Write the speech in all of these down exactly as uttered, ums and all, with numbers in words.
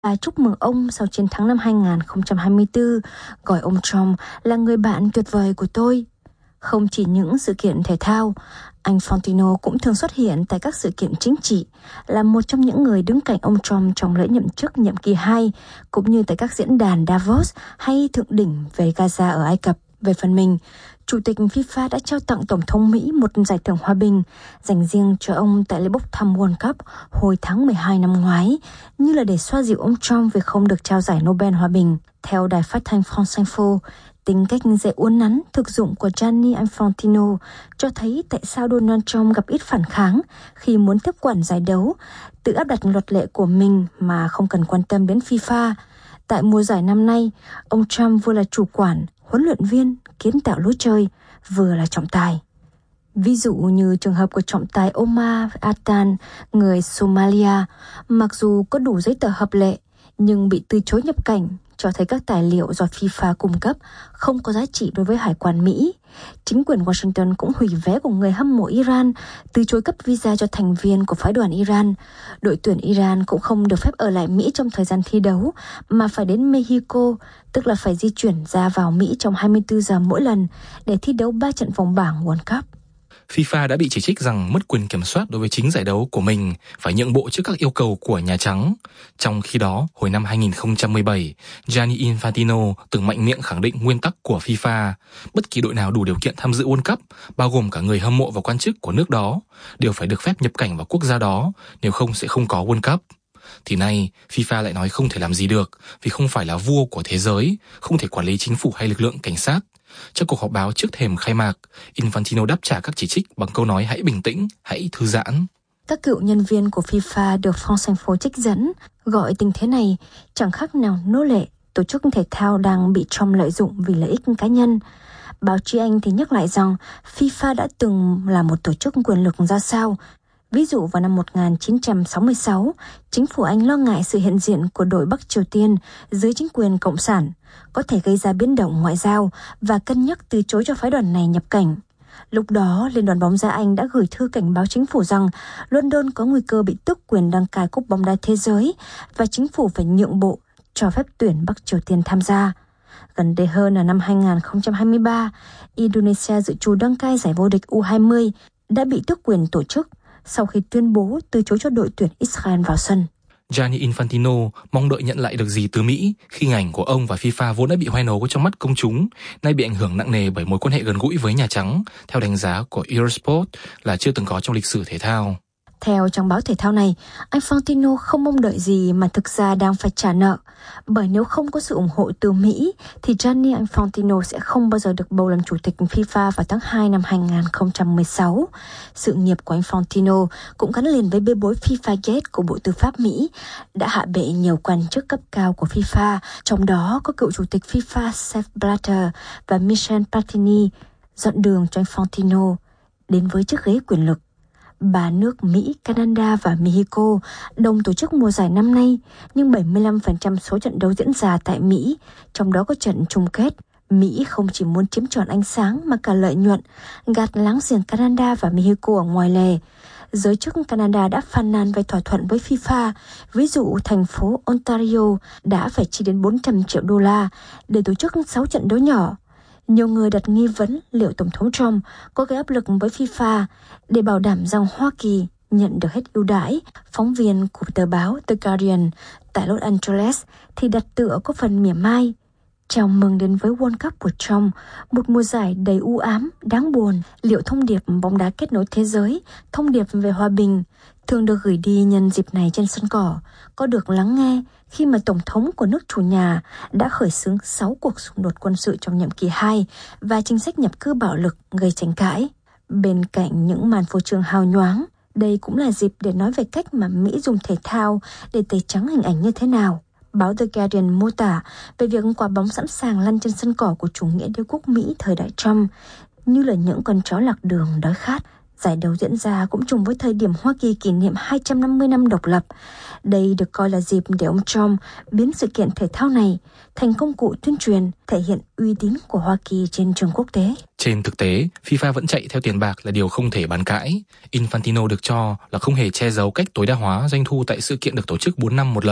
Và chúc mừng ông sau chiến thắng năm hai không hai tư, gọi ông Trump là người bạn tuyệt vời của tôi. Không chỉ những sự kiện thể thao, anh Fantino cũng thường xuất hiện tại các sự kiện chính trị, là một trong những người đứng cạnh ông Trump trong lễ nhậm chức nhiệm kỳ hai, cũng như tại các diễn đàn Davos hay thượng đỉnh về Gaza ở Ai Cập. Về phần mình, Chủ tịch FIFA đã trao tặng Tổng thống Mỹ một giải thưởng hòa bình dành riêng cho ông tại lễ bốc thăm World Cup hồi tháng mười hai năm ngoái, như là để xoa dịu ông Trump vì không được trao giải Nobel Hòa bình. Theo đài phát thanh France Info, tính cách dễ uốn nắn, thực dụng của Gianni Infantino cho thấy tại sao Donald Trump gặp ít phản kháng khi muốn tiếp quản giải đấu, tự áp đặt luật lệ của mình mà không cần quan tâm đến FIFA. Tại mùa giải năm nay, ông Trump vừa là chủ quản, huấn luyện viên, kiến tạo lối chơi, vừa là trọng tài. Ví dụ như trường hợp của trọng tài Omar Atan, người Somalia, mặc dù có đủ giấy tờ hợp lệ, nhưng bị từ chối nhập cảnh, cho thấy các tài liệu do FIFA cung cấp không có giá trị đối với hải quan Mỹ. Chính quyền Washington cũng hủy vé của người hâm mộ Iran, từ chối cấp visa cho thành viên của phái đoàn Iran. Đội tuyển Iran cũng không được phép ở lại Mỹ trong thời gian thi đấu, mà phải đến Mexico, tức là phải di chuyển ra vào Mỹ trong hai mươi tư giờ mỗi lần để thi đấu ba trận vòng bảng World Cup. FIFA đã bị chỉ trích rằng mất quyền kiểm soát đối với chính giải đấu của mình, phải nhượng bộ trước các yêu cầu của Nhà Trắng. Trong khi đó, hồi năm hai không một bảy, Gianni Infantino từng mạnh miệng khẳng định nguyên tắc của FIFA: bất kỳ đội nào đủ điều kiện tham dự World Cup, bao gồm cả người hâm mộ và quan chức của nước đó, đều phải được phép nhập cảnh vào quốc gia đó, nếu không sẽ không có World Cup. Thì nay, FIFA lại nói không thể làm gì được vì không phải là vua của thế giới, không thể quản lý chính phủ hay lực lượng cảnh sát. Trong cuộc họp báo trước thềm khai mạc, Infantino đáp trả các chỉ trích bằng câu nói hãy bình tĩnh, hãy thư giãn. Các cựu nhân viên của FIFA được France Info trích dẫn, gọi tình thế này chẳng khác nào nô lệ, tổ chức thể thao đang bị Trump lợi dụng vì lợi ích cá nhân. Báo chí Anh thì nhắc lại rằng FIFA đã từng là một tổ chức quyền lực ra sao. Ví dụ vào năm một nghìn chín trăm sáu mươi sáu, chính phủ Anh lo ngại sự hiện diện của đội Bắc Triều Tiên dưới chính quyền Cộng sản có thể gây ra biến động ngoại giao và cân nhắc từ chối cho phái đoàn này nhập cảnh. Lúc đó, Liên đoàn bóng đá Anh đã gửi thư cảnh báo chính phủ rằng London có nguy cơ bị tước quyền đăng cai Cúp bóng đá thế giới và chính phủ phải nhượng bộ cho phép tuyển Bắc Triều Tiên tham gia. Gần đây hơn là năm hai không hai ba, Indonesia dự trù đăng cai giải vô địch U hai mươi đã bị tước quyền tổ chức sau khi tuyên bố từ chối cho đội tuyển Israel vào sân. Gianni Infantino mong đợi nhận lại được gì từ Mỹ khi hình ảnh của ông và FIFA vốn đã bị hoen ố trong mắt công chúng, nay bị ảnh hưởng nặng nề bởi mối quan hệ gần gũi với Nhà Trắng, theo đánh giá của Eurosport là chưa từng có trong lịch sử thể thao. Theo trang báo thể thao này, Infantino không mong đợi gì mà thực ra đang phải trả nợ, bởi nếu không có sự ủng hộ từ Mỹ thì Gianni Infantino sẽ không bao giờ được bầu làm chủ tịch FIFA vào tháng hai năm hai không một sáu. Sự nghiệp của Infantino cũng gắn liền với bê bối FIFA Gate của Bộ Tư pháp Mỹ, đã hạ bệ nhiều quan chức cấp cao của FIFA, trong đó có cựu chủ tịch FIFA Sepp Blatter và Michel Platini, dọn đường cho Infantino đến với chiếc ghế quyền lực. Ba nước Mỹ, Canada và Mexico đồng tổ chức mùa giải năm nay, nhưng bảy mươi lăm phần trăm số trận đấu diễn ra tại Mỹ, trong đó có trận chung kết. Mỹ không chỉ muốn chiếm trọn ánh sáng mà cả lợi nhuận, gạt láng giềng Canada và Mexico ở ngoài lề. Giới chức Canada đã phàn nàn về thỏa thuận với FIFA, ví dụ thành phố Ontario đã phải chi đến bốn trăm triệu đô la để tổ chức sáu trận đấu nhỏ. Nhiều người đặt nghi vấn liệu Tổng thống Trump có gây áp lực với FIFA để bảo đảm rằng Hoa Kỳ nhận được hết ưu đãi. Phóng viên của tờ báo The Guardian tại Los Angeles thì đặt tựa có phần mỉa mai: chào mừng đến với World Cup của Trump, một mùa giải đầy u ám, đáng buồn. Liệu thông điệp bóng đá kết nối thế giới, thông điệp về hòa bình, thường được gửi đi nhân dịp này trên sân cỏ, có được lắng nghe khi mà Tổng thống của nước chủ nhà đã khởi xướng sáu cuộc xung đột quân sự trong nhiệm kỳ hai và chính sách nhập cư bạo lực gây tranh cãi? Bên cạnh những màn phô trương hào nhoáng, đây cũng là dịp để nói về cách mà Mỹ dùng thể thao để tẩy trắng hình ảnh như thế nào. Báo The Guardian mô tả về việc quả bóng sẵn sàng lăn trên sân cỏ của chủ nghĩa đế quốc Mỹ thời đại Trump như là những con chó lạc đường đói khát. Giải đấu diễn ra cũng trùng với thời điểm Hoa Kỳ kỷ niệm hai trăm năm mươi năm độc lập. Đây được coi là dịp để ông Trump biến sự kiện thể thao này thành công cụ tuyên truyền, thể hiện uy tín của Hoa Kỳ trên trường quốc tế. Trên thực tế, FIFA vẫn chạy theo tiền bạc là điều không thể bàn cãi. Infantino được cho là không hề che giấu cách tối đa hóa doanh thu tại sự kiện được tổ chức bốn năm một lần.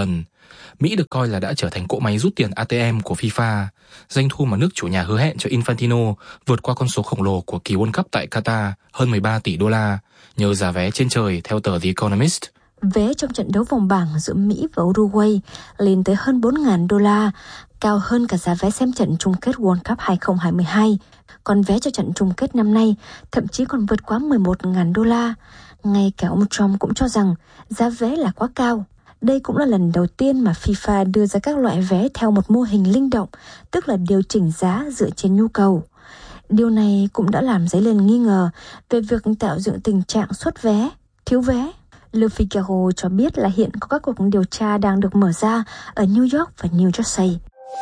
Mỹ được coi là đã trở thành cỗ máy rút tiền a tê em của FIFA. Doanh thu mà nước chủ nhà hứa hẹn cho Infantino vượt qua con số khổng lồ của kỳ World Cup tại Qatar, hơn mười ba tỷ đô la, nhờ giá vé trên trời theo tờ The Economist. Vé trong trận đấu vòng bảng giữa Mỹ và Uruguay lên tới hơn bốn nghìn đô la, cao hơn cả giá vé xem trận chung kết World Cup hai không hai hai. Còn vé cho trận chung kết năm nay thậm chí còn vượt quá mười một nghìn đô la. Ngay cả ông Trump cũng cho rằng giá vé là quá cao. Đây cũng là lần đầu tiên mà FIFA đưa ra các loại vé theo một mô hình linh động, tức là điều chỉnh giá dựa trên nhu cầu. Điều này cũng đã làm dấy lên nghi ngờ về việc tạo dựng tình trạng xuất vé, thiếu vé. Le Figaro cho biết là hiện có các cuộc điều tra đang được mở ra ở New York và New Jersey.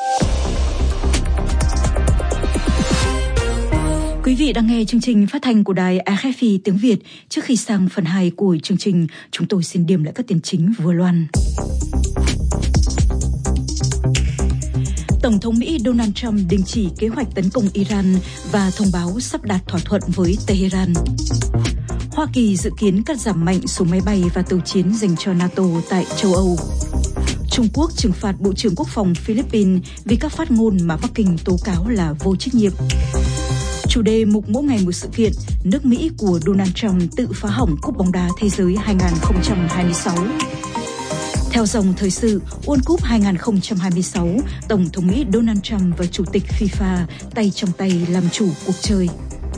Quý vị đang nghe chương trình phát thanh của đài rờ ép i tiếng Việt. Trước khi sang phần hai của chương trình, chúng tôi xin điểm lại các tin chính vừa loan. Tổng thống Mỹ Donald Trump đình chỉ kế hoạch tấn công Iran và thông báo sắp đạt thỏa thuận với Tehran. Hoa Kỳ dự kiến cắt giảm mạnh số máy bay và tàu chiến dành cho NATO tại châu Âu. Trung Quốc trừng phạt Bộ trưởng Quốc phòng Philippines vì các phát ngôn mà Bắc Kinh tố cáo là vô trách nhiệm. Chủ đề mục mỗi ngày một sự kiện, nước Mỹ của Donald Trump tự phá hỏng Cúp bóng đá thế giới hai không hai sáu. Theo dòng thời sự, World Cup hai không hai sáu, Tổng thống Mỹ Donald Trump và Chủ tịch FIFA tay trong tay làm chủ cuộc chơi.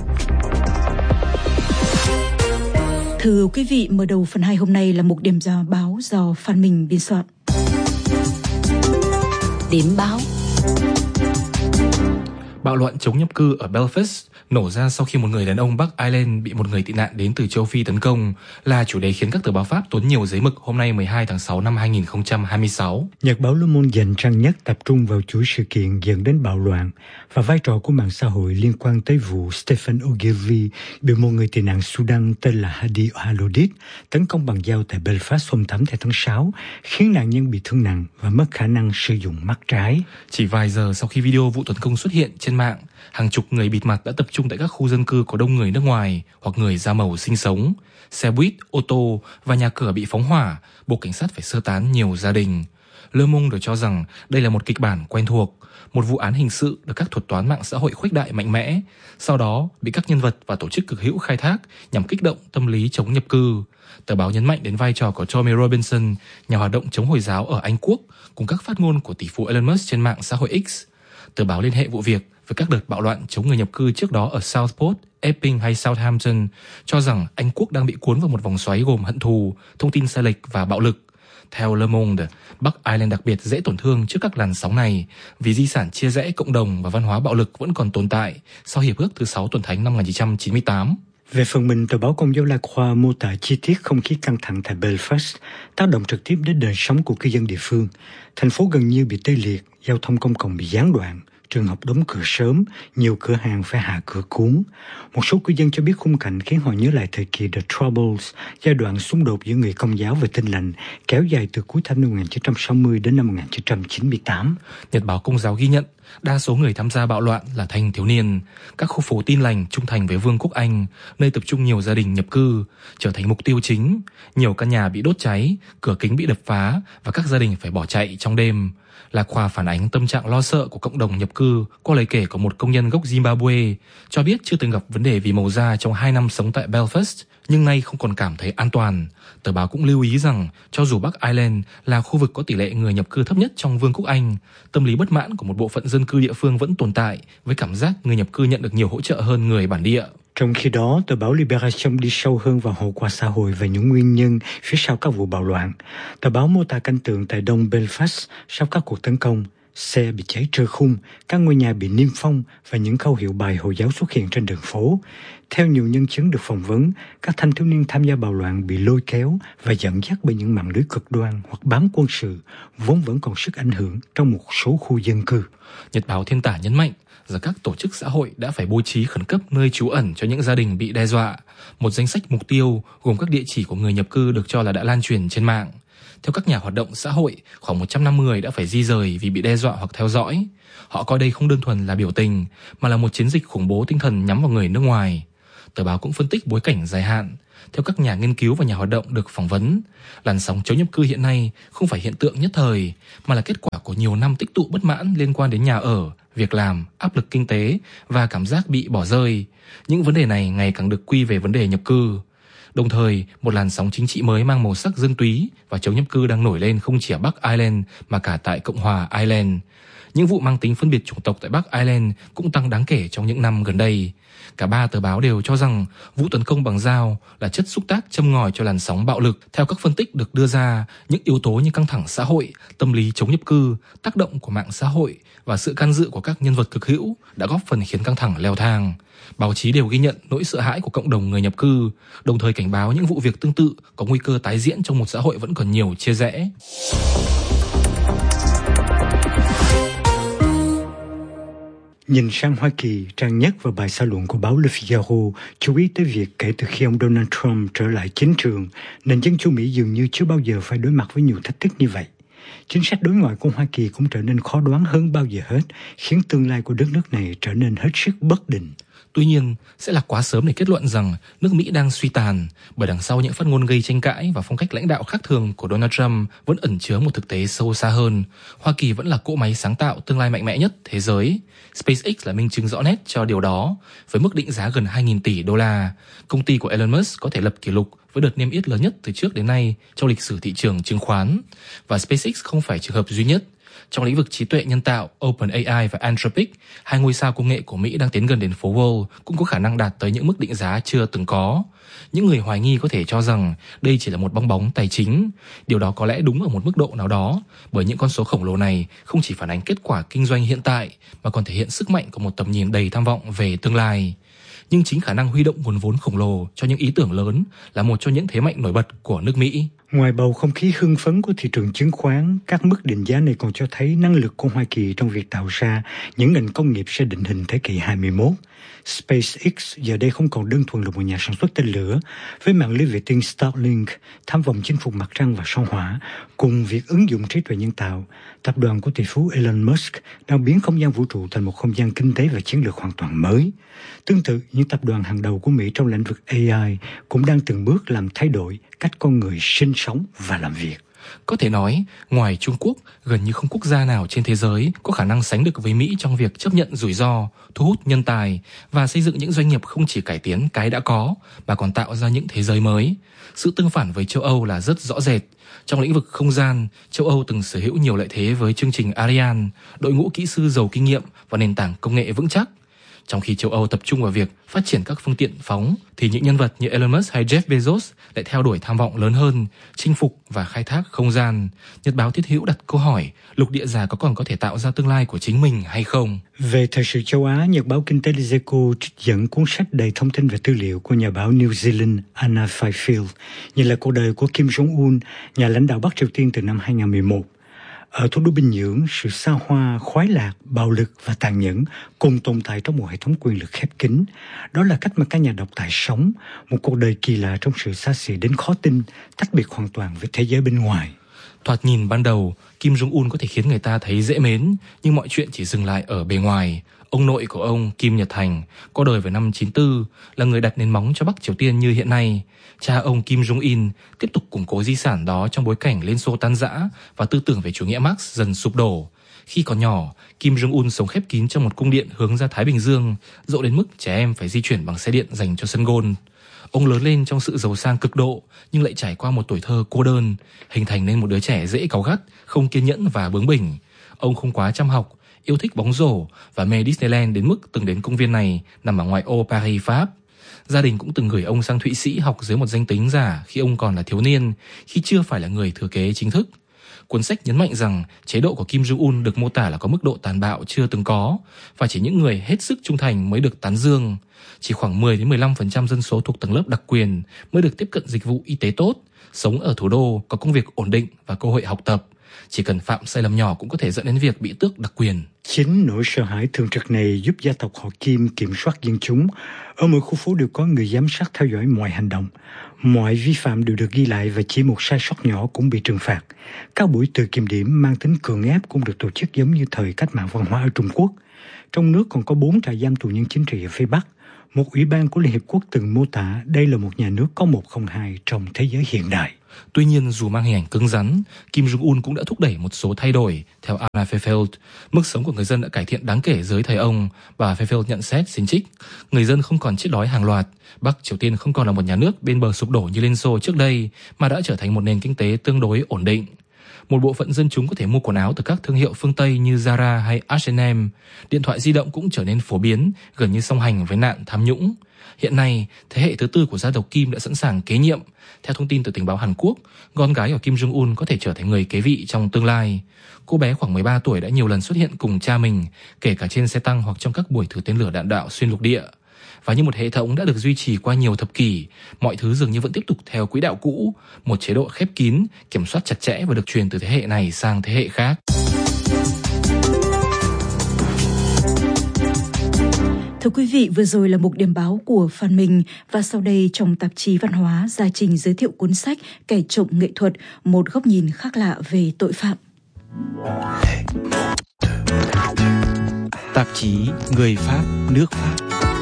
Thưa quý vị, mở đầu phần hai hôm nay là mục điểm do báo do Phan Minh biên soạn. Điểm báo. Bạo loạn chống nhập cư ở Belfast nổ ra sau khi một người đàn ông Bắc Ireland bị một người tị nạn đến từ châu Phi tấn công, là chủ đề khiến các tờ báo Pháp tốn nhiều giấy mực hôm nay mười hai tháng sáu năm hai không hai sáu. Nhật báo Le Monde dành trang nhất tập trung vào chuỗi sự kiện dẫn đến bạo loạn và vai trò của mạng xã hội liên quan tới vụ Stephen Ogilvy bị một người tị nạn Sudan tên là Hadi Halodit tấn công bằng dao tại Belfast hôm tám tháng sáu, khiến nạn nhân bị thương nặng và mất khả năng sử dụng mắt trái. Chỉ vài giờ sau khi video vụ tấn công xuất hiện trên mạng, hàng chục người bịt mặt đã tập trung tại các khu dân cư có đông người nước ngoài hoặc người da màu sinh sống. Xe buýt, ô tô và nhà cửa bị phóng hỏa, buộc cảnh sát phải sơ tán nhiều gia đình. Le Monde được cho rằng đây là một kịch bản quen thuộc, một vụ án hình sự được các thuật toán mạng xã hội khuếch đại mạnh mẽ, sau đó bị các nhân vật và tổ chức cực hữu khai thác nhằm kích động tâm lý chống nhập cư. Tờ báo nhấn mạnh đến vai trò của Tommy Robinson, nhà hoạt động chống Hồi giáo ở Anh Quốc, cùng các phát ngôn của tỷ phú Elon Musk trên mạng xã hội X. Tờ báo liên hệ vụ việc với các đợt bạo loạn chống người nhập cư trước đó ở Southport, Epping hay Southampton, cho rằng Anh Quốc đang bị cuốn vào một vòng xoáy gồm hận thù, thông tin sai lệch và bạo lực. Theo Le Monde, Bắc Ireland đặc biệt dễ tổn thương trước các làn sóng này vì di sản chia rẽ cộng đồng và văn hóa bạo lực vẫn còn tồn tại sau Hiệp ước thứ sáu tuần thánh năm một nghìn chín trăm chín mươi tám. Về phần mình, tờ báo Công giáo La Croix mô tả chi tiết không khí căng thẳng tại Belfast, tác động trực tiếp đến đời sống của cư dân địa phương. Thành phố gần như bị tê liệt, giao thông công cộng bị gián đoạn, trường học đóng cửa sớm, nhiều cửa hàng phải hạ cửa cuốn. Một số cư dân cho biết khung cảnh khiến họ nhớ lại thời kỳ The Troubles, giai đoạn xung đột giữa người Công giáo và Tin lành, kéo dài từ cuối thập niên một nghìn chín trăm sáu mươi đến năm một nghìn chín trăm chín mươi tám. Nhật báo Công giáo ghi nhận, đa số người tham gia bạo loạn là thanh thiếu niên. Các khu phố Tin lành trung thành với Vương quốc Anh, nơi tập trung nhiều gia đình nhập cư, trở thành mục tiêu chính. Nhiều căn nhà bị đốt cháy, cửa kính bị đập phá và các gia đình phải bỏ chạy trong đêm. La Croix phản ánh tâm trạng lo sợ của cộng đồng nhập cư qua lời kể của một công nhân gốc Zimbabwe, cho biết chưa từng gặp vấn đề vì màu da trong hai năm sống tại Belfast, nhưng nay không còn cảm thấy an toàn. Tờ báo cũng lưu ý rằng, cho dù Bắc Ireland là khu vực có tỷ lệ người nhập cư thấp nhất trong Vương quốc Anh, tâm lý bất mãn của một bộ phận dân cư địa phương vẫn tồn tại, với cảm giác người nhập cư nhận được nhiều hỗ trợ hơn người bản địa. Trong khi đó, tờ báo Libération đi sâu hơn vào hậu quả xã hội và những nguyên nhân phía sau các vụ bạo loạn. Tờ báo mô tả cảnh tượng tại đông Belfast sau các cuộc tấn công. Xe bị cháy trơ khung, các ngôi nhà bị niêm phong và những khẩu hiệu bài Hồi giáo xuất hiện trên đường phố. Theo nhiều nhân chứng được phỏng vấn, các thanh thiếu niên tham gia bạo loạn bị lôi kéo và dẫn dắt bởi những mạng lưới cực đoan hoặc bán quân sự, vốn vẫn còn sức ảnh hưởng trong một số khu dân cư. Nhật báo Thiên Tả nhấn mạnh rằng các tổ chức xã hội đã phải bố trí khẩn cấp nơi trú ẩn cho những gia đình bị đe dọa. Một danh sách mục tiêu gồm các địa chỉ của người nhập cư được cho là đã lan truyền trên mạng. Theo các nhà hoạt động xã hội, khoảng một trăm năm mươi người đã phải di rời vì bị đe dọa hoặc theo dõi. Họ coi đây không đơn thuần là biểu tình, mà là một chiến dịch khủng bố tinh thần nhắm vào người nước ngoài. Tờ báo cũng phân tích bối cảnh dài hạn. Theo các nhà nghiên cứu và nhà hoạt động được phỏng vấn, làn sóng chống nhập cư hiện nay không phải hiện tượng nhất thời, mà là kết quả của nhiều năm tích tụ bất mãn liên quan đến nhà ở, việc làm, áp lực kinh tế và cảm giác bị bỏ rơi. Những vấn đề này ngày càng được quy về vấn đề nhập cư. Đồng thời, một làn sóng chính trị mới mang màu sắc dân túy và chống nhập cư đang nổi lên không chỉ ở Bắc Ireland mà cả tại Cộng hòa Ireland. Những vụ mang tính phân biệt chủng tộc tại Bắc Ireland cũng tăng đáng kể trong những năm gần đây. Cả ba tờ báo đều cho rằng vụ tấn công bằng dao là chất xúc tác châm ngòi cho làn sóng bạo lực. Theo các phân tích được đưa ra, những yếu tố như căng thẳng xã hội, tâm lý chống nhập cư, tác động của mạng xã hội và sự can dự của các nhân vật cực hữu đã góp phần khiến căng thẳng leo thang. Báo chí đều ghi nhận nỗi sợ hãi của cộng đồng người nhập cư, đồng thời cảnh báo những vụ việc tương tự có nguy cơ tái diễn trong một xã hội vẫn còn nhiều chia rẽ. Nhìn sang Hoa Kỳ, trang nhất và bài xã luận của báo Le Figaro chú ý tới việc kể từ khi ông Donald Trump trở lại chính trường, nền dân chủ Mỹ dường như chưa bao giờ phải đối mặt với nhiều thách thức như vậy. Chính sách đối ngoại của Hoa Kỳ cũng trở nên khó đoán hơn bao giờ hết, khiến tương lai của đất nước này trở nên hết sức bất định. Tuy nhiên, sẽ là quá sớm để kết luận rằng nước Mỹ đang suy tàn, bởi đằng sau những phát ngôn gây tranh cãi và phong cách lãnh đạo khác thường của Donald Trump vẫn ẩn chứa một thực tế sâu xa hơn. Hoa Kỳ vẫn là cỗ máy sáng tạo tương lai mạnh mẽ nhất thế giới. SpaceX là minh chứng rõ nét cho điều đó. Với mức định giá gần hai nghìn tỷ đô la, công ty của Elon Musk có thể lập kỷ lục với đợt niêm yết lớn nhất từ trước đến nay trong lịch sử thị trường chứng khoán. Và SpaceX không phải trường hợp duy nhất. Trong lĩnh vực trí tuệ nhân tạo, OpenAI và Anthropic, hai ngôi sao công nghệ của Mỹ đang tiến gần đến phố Wall cũng có khả năng đạt tới những mức định giá chưa từng có. Những người hoài nghi có thể cho rằng đây chỉ là một bong bóng tài chính. Điều đó có lẽ đúng ở một mức độ nào đó, bởi những con số khổng lồ này không chỉ phản ánh kết quả kinh doanh hiện tại, mà còn thể hiện sức mạnh của một tầm nhìn đầy tham vọng về tương lai. Nhưng chính khả năng huy động nguồn vốn khổng lồ cho những ý tưởng lớn là một trong những thế mạnh nổi bật của nước Mỹ. Ngoài bầu không khí hưng phấn của thị trường chứng khoán, các mức định giá này còn cho thấy năng lực của Hoa Kỳ trong việc tạo ra những ngành công nghiệp sẽ định hình thế kỷ hai mươi mốt. SpaceX giờ đây không còn đơn thuần là một nhà sản xuất tên lửa. Với mạng lưới vệ tinh Starlink, tham vọng chinh phục mặt trăng và sao hỏa, cùng việc ứng dụng trí tuệ nhân tạo, tập đoàn của tỷ phú Elon Musk đang biến không gian vũ trụ thành một không gian kinh tế và chiến lược hoàn toàn mới. Tương tự, những tập đoàn hàng đầu của Mỹ trong lĩnh vực A I cũng đang từng bước làm thay đổi cách con người sinh sống và làm việc. Có thể nói, ngoài Trung Quốc, gần như không quốc gia nào trên thế giới có khả năng sánh được với Mỹ trong việc chấp nhận rủi ro, thu hút nhân tài và xây dựng những doanh nghiệp không chỉ cải tiến cái đã có, mà còn tạo ra những thế giới mới. Sự tương phản với châu Âu là rất rõ rệt. Trong lĩnh vực không gian, châu Âu từng sở hữu nhiều lợi thế với chương trình Ariane, đội ngũ kỹ sư giàu kinh nghiệm và nền tảng công nghệ vững chắc. Trong khi châu Âu tập trung vào việc phát triển các phương tiện phóng, thì những nhân vật như Elon Musk hay Jeff Bezos lại theo đuổi tham vọng lớn hơn, chinh phục và khai thác không gian. Nhật báo Thiết Hữu đặt câu hỏi, lục địa già có còn có thể tạo ra tương lai của chính mình hay không? Về thời sự châu Á, Nhật báo Kinh tế Les Echos trích dẫn cuốn sách đầy thông tin và tư liệu của nhà báo New Zealand Anna Fifield, nhìn lại cuộc đời của Kim Jong-un, nhà lãnh đạo Bắc Triều Tiên từ năm hai không một một. Ở thủ đô Bình Nhưỡng, sự xa hoa, khoái lạc, bạo lực và tàn nhẫn cùng tồn tại trong một hệ thống quyền lực khép kín. Đó là cách mà các nhà độc tài sống, một cuộc đời kỳ lạ trong sự xa xỉ đến khó tin, tách biệt hoàn toàn với thế giới bên ngoài. Thoạt nhìn ban đầu, Kim Jong-un có thể khiến người ta thấy dễ mến, nhưng mọi chuyện chỉ dừng lại ở bề ngoài. Ông nội của ông, Kim Nhật Thành, qua đời vào năm chín tư, là người đặt nền móng cho Bắc Triều Tiên như hiện nay. Cha ông Kim Jong-il tiếp tục củng cố di sản đó trong bối cảnh Liên Xô tan rã và tư tưởng về chủ nghĩa Marx dần sụp đổ. Khi còn nhỏ, Kim Jong-un sống khép kín trong một cung điện hướng ra Thái Bình Dương, rộng đến mức trẻ em phải di chuyển bằng xe điện dành cho sân golf. Ông lớn lên trong sự giàu sang cực độ, nhưng lại trải qua một tuổi thơ cô đơn, hình thành nên một đứa trẻ dễ cáu gắt, không kiên nhẫn và bướng bỉnh. Ông không quá chăm học, yêu thích bóng rổ và mê Disneyland đến mức từng đến công viên này nằm ở ngoại ô Paris, Pháp. Gia đình cũng từng gửi ông sang Thụy Sĩ học dưới một danh tính giả khi ông còn là thiếu niên, khi chưa phải là người thừa kế chính thức. Cuốn sách nhấn mạnh rằng chế độ của Kim Jong-un được mô tả là có mức độ tàn bạo chưa từng có, và chỉ những người hết sức trung thành mới được tán dương. Chỉ khoảng mười đến mười lăm phần trăm dân số thuộc tầng lớp đặc quyền mới được tiếp cận dịch vụ y tế tốt, sống ở thủ đô, có công việc ổn định và cơ hội học tập. Chỉ cần phạm sai lầm nhỏ cũng có thể dẫn đến việc bị tước đặc quyền. Chính nỗi sợ hãi thường trực này giúp gia tộc họ Kim kiểm soát dân chúng. Ở mỗi khu phố đều có người giám sát theo dõi mọi hành động. Mọi vi phạm đều được ghi lại và chỉ một sai sót nhỏ cũng bị trừng phạt. Các buổi tự kiểm điểm mang tính cưỡng ép cũng được tổ chức giống như thời cách mạng văn hóa ở Trung Quốc. Trong nước còn có bốn trại giam tù nhân chính trị ở phía Bắc. Một ủy ban của Liên Hiệp Quốc từng mô tả đây là một nhà nước có một không hai trong thế giới hiện đại. Tuy nhiên, dù mang hình ảnh cứng rắn, Kim Jong-un cũng đã thúc đẩy một số thay đổi. Theo Anna Pfefeld, mức sống của người dân đã cải thiện đáng kể dưới thời ông. Bà Pfefeld nhận xét xin trích: người dân không còn chết đói hàng loạt. Bắc Triều Tiên không còn là một nhà nước bên bờ sụp đổ như Liên Xô trước đây, mà đã trở thành một nền kinh tế tương đối ổn định. Một bộ phận dân chúng có thể mua quần áo từ các thương hiệu phương Tây như Zara hay H and M. Điện thoại di động cũng trở nên phổ biến, gần như song hành với nạn tham nhũng. Hiện nay, thế hệ thứ tư của gia tộc Kim đã sẵn sàng kế nhiệm. Theo thông tin từ tình báo Hàn Quốc, con gái của Kim Jong-un có thể trở thành người kế vị trong tương lai. Cô bé khoảng mười ba tuổi đã nhiều lần xuất hiện cùng cha mình, kể cả trên xe tăng hoặc trong các buổi thử tên lửa đạn đạo xuyên lục địa. Và như một hệ thống đã được duy trì qua nhiều thập kỷ, mọi thứ dường như vẫn tiếp tục theo quỹ đạo cũ, một chế độ khép kín, kiểm soát chặt chẽ và được truyền từ thế hệ này sang thế hệ khác. Thưa quý vị, vừa rồi là mục điểm báo của Phan Minh, và sau đây trong tạp chí Văn hóa, Gia Trình giới thiệu cuốn sách Kẻ trộm nghệ thuật, một góc nhìn khác lạ về tội phạm. Tạp chí Người Pháp, nước Pháp.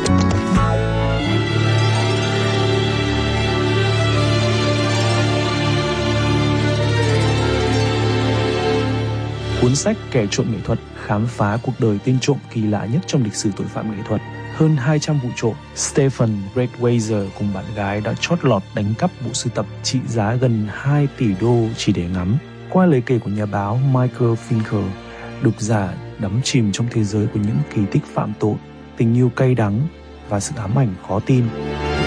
Cuốn sách Kẻ trộm nghệ thuật khám phá cuộc đời tên trộm kỳ lạ nhất trong lịch sử tội phạm nghệ thuật. Hơn hai trăm vụ trộm, Stephen Redweiser cùng bạn gái đã chót lọt đánh cắp bộ sưu tập trị giá gần hai tỷ đô chỉ để ngắm. Qua lời kể của nhà báo Michael Finker, độc giả đắm chìm trong thế giới của những kỳ tích phạm tội, tình yêu cay đắng và sự ám ảnh khó tin.